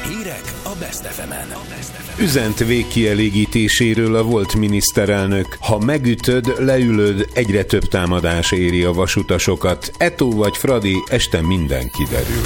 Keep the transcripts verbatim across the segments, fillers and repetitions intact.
Hírek a Best ef emen. Üzent végkielégítéséről a volt miniszterelnök: ha megütöd, leülöd, egyre több támadás éri a vasutasokat. Eto vagy Fradi, este minden kiderül.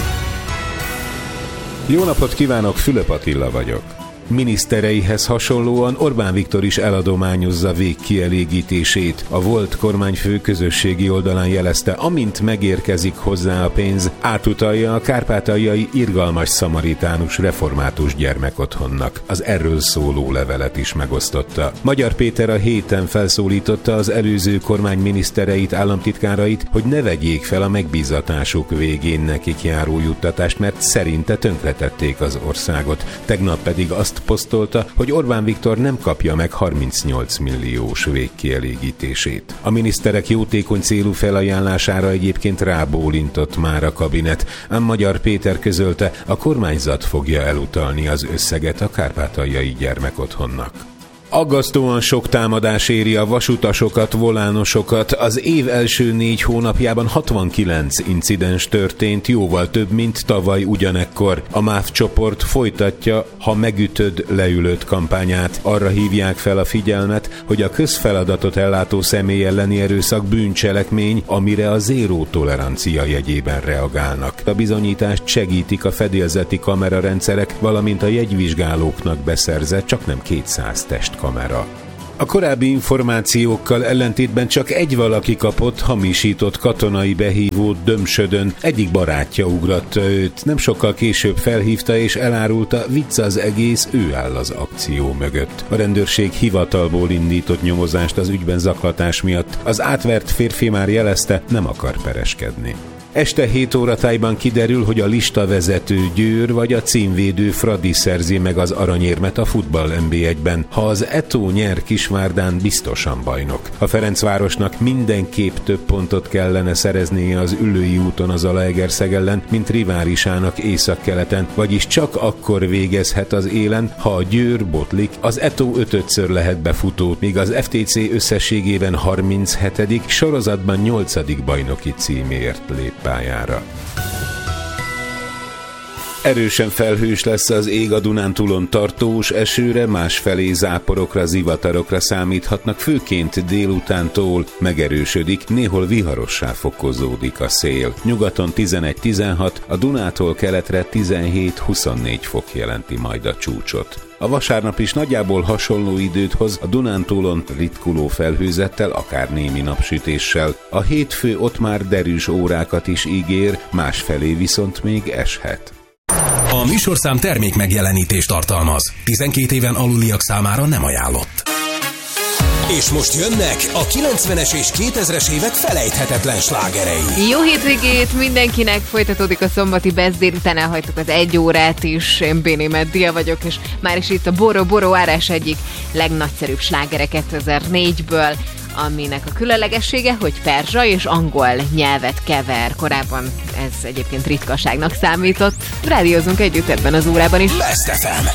Jó napot kívánok, Fülöp Attila vagyok. Minisztereihez hasonlóan Orbán Viktor is eladományozza végkielégítését. A volt kormányfő közösségi oldalán jelezte, amint megérkezik hozzá a pénz, átutalja a kárpátaljai Irgalmas Szamaritánus református gyermekotthonnak. Az erről szóló levelet is megosztotta. Magyar Péter a héten felszólította az előző kormány minisztereit, államtitkárait, hogy ne vegyék fel a megbízatásuk végén nekik járó juttatást, mert szerinte tönkretették az országot. Tegnap pedig azt posztolta, hogy Orbán Viktor nem kapja meg harmincnyolc milliós végkielégítését. A miniszterek jótékony célú felajánlására egyébként rábólintott már a kabinet, ám Magyar Péter közölte, a kormányzat fogja elutalni az összeget a kárpátaljai gyermekotthonnak. Aggasztóan sok támadás éri a vasutasokat, volánosokat. Az év első négy hónapjában hatvankilenc incidens történt, jóval több, mint tavaly ugyanekkor. A MÁV csoport folytatja ha megütöd, leülöd kampányát. Arra hívják fel a figyelmet, hogy a közfeladatot ellátó személy elleni erőszak bűncselekmény, amire a zéró tolerancia jegyében reagálnak. A bizonyítást segítik a fedélzeti kamerarendszerek, valamint a jegyvizsgálóknak beszerzett csaknem kétszáz test kamera. A korábbi információkkal ellentétben csak egy valaki kapott hamisított katonai behívót Dömsödön. Egyik barátja ugratta őt, nem sokkal később felhívta és elárulta, vicc az egész, ő áll az akció mögött. A rendőrség hivatalból indított nyomozást az ügyben zaklatás miatt. Az átvert férfi már jelezte, nem akar pereskedni. Este hét óra tájban kiderül, hogy a listavezető Győr vagy a címvédő Fradi szerzi meg az aranyérmet a futball en bé egyben. Ha az Eto nyer Kisvárdán, biztosan bajnok. A Ferencvárosnak mindenképp több pontot kellene szereznie az Üllői úton az Zalaegerszeg ellen, mint riválisának északkeleten, vagyis csak akkor végezhet az élen, ha a Győr botlik, az Eto ötödször lehet befutó, míg az ef té cé összességében harminchetedik, sorozatban nyolcadik bajnoki címért lép pályára. Erősen felhős lesz az ég, a Dunántúlon tartós esőre, másfelé záporokra, zivatarokra számíthatnak, főként délutántól megerősödik, néhol viharossá fokozódik a szél. Nyugaton tizenegy-tizenhat, a Dunától keletre tizenhét-huszonnégy fok jelenti majd a csúcsot. A vasárnap is nagyjából hasonló időt hoz, a Dunántúlon ritkuló felhőzettel, akár némi napsütéssel. A hétfő ott már derűs órákat is ígér, másfelé viszont még eshet. A műsorszám termék megjelenítést tartalmaz. tizenkét éven aluliak számára nem ajánlott. És most jönnek a kilencvenes és kétezres évek felejthetetlen slágerei. Jó hétvégét mindenkinek, folytatódik a szombati Best délután, elhagytuk az egy órát is. Én Béné Meddia vagyok, és már is itt a Boro Boro Árás egyik legnagyszerűbb slágere kétezer-négyből, aminek a különlegessége, hogy perzsa és angol nyelvet kever. Korábban ez egyébként ritkaságnak számított. Rádiózunk együtt ebben az órában is. Best ef em.